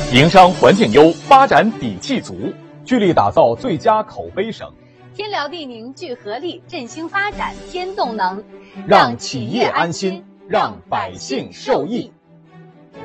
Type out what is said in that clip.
营商环境优，发展底气足，聚力打造最佳口碑省。 天辽地凝聚合力，振兴发展添动能， 让企业安心，让百姓受益。